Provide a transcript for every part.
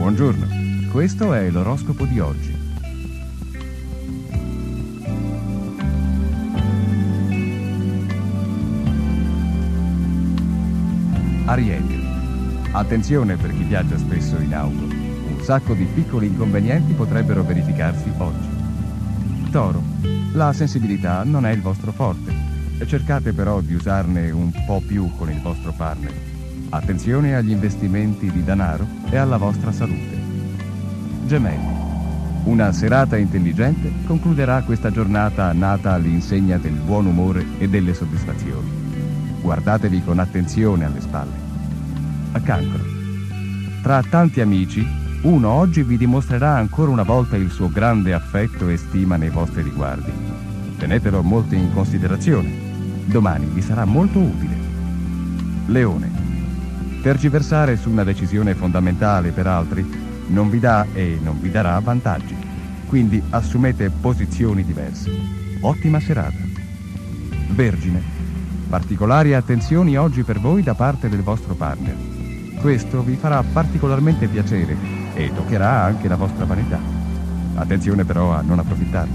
Buongiorno, questo è l'oroscopo di oggi. Ariete. Attenzione per chi viaggia spesso in auto. Un sacco di piccoli inconvenienti potrebbero verificarsi oggi. Toro. La sensibilità non è il vostro forte. Cercate però di usarne un po' più con il vostro partner. Attenzione agli investimenti di denaro e alla vostra salute. Gemelli. Una serata intelligente concluderà questa giornata nata all'insegna del buon umore e delle soddisfazioni. Guardatevi con attenzione alle spalle. A Cancro. Tra tanti amici, uno oggi vi dimostrerà ancora una volta il suo grande affetto e stima nei vostri riguardi. Tenetelo molto in considerazione. Domani vi sarà molto utile. Leone. Tergiversare su una decisione fondamentale per altri non vi dà e non vi darà vantaggi. Quindi assumete posizioni diverse. Ottima serata. Vergine. Particolari attenzioni oggi per voi da parte del vostro partner. Questo vi farà particolarmente piacere e toccherà anche la vostra vanità. Attenzione però a non approfittarne.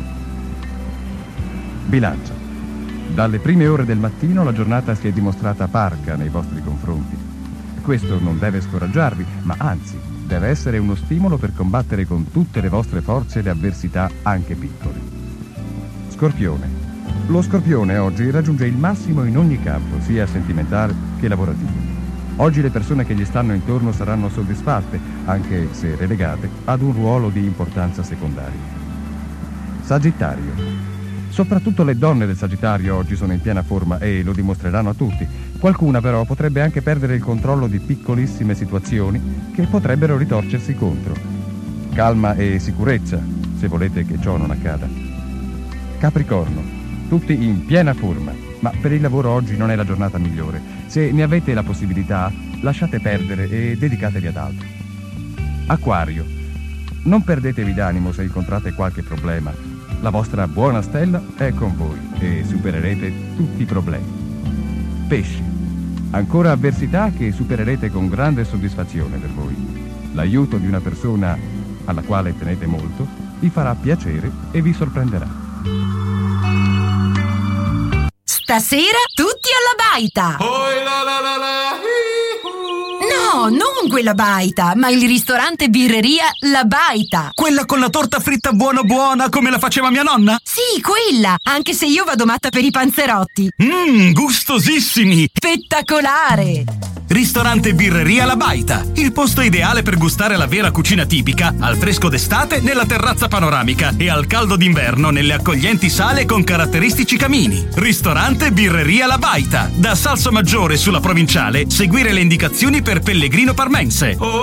Bilancia. Dalle prime ore del mattino la giornata si è dimostrata parca nei vostri confronti. Questo non deve scoraggiarvi, ma anzi deve essere uno stimolo per combattere con tutte le vostre forze le avversità anche piccole. Scorpione. Lo Scorpione oggi raggiunge il massimo in ogni campo, sia sentimentale che lavorativo. Oggi le persone che gli stanno intorno saranno soddisfatte, anche se relegate ad un ruolo di importanza secondaria. Sagittario. Soprattutto le donne del Sagittario oggi sono in piena forma e lo dimostreranno a tutti. Qualcuna però potrebbe anche perdere il controllo di piccolissime situazioni che potrebbero ritorcersi contro. Calma e sicurezza, se volete che ciò non accada. Capricorno. Tutti in piena forma, ma per il lavoro oggi non è la giornata migliore. Se ne avete la possibilità, lasciate perdere e dedicatevi ad altro. Acquario. Non perdetevi d'animo se incontrate qualche problema. La vostra buona stella è con voi e supererete tutti i problemi. Pesci. Ancora avversità che supererete con grande soddisfazione per voi. L'aiuto di una persona alla quale tenete molto vi farà piacere e vi sorprenderà. Stasera tutti alla baita! No, non quella baita, ma il ristorante birreria La Baita. Quella con la torta fritta buona buona come la faceva mia nonna? Sì, quella, anche se io vado matta per i panzerotti. Gustosissimi! Spettacolare! Ristorante birreria La Baita, il posto ideale per gustare la vera cucina tipica, al fresco d'estate nella terrazza panoramica e al caldo d'inverno nelle accoglienti sale con caratteristici camini. Ristorante birreria La Baita, da Salsomaggiore sulla Provinciale, seguire le indicazioni per Pellegrino Parmense. No,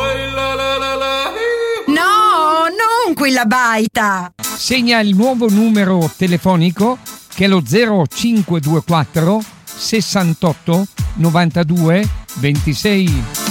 non quella baita! Segna il nuovo numero telefonico che è lo 0524 68 92 26.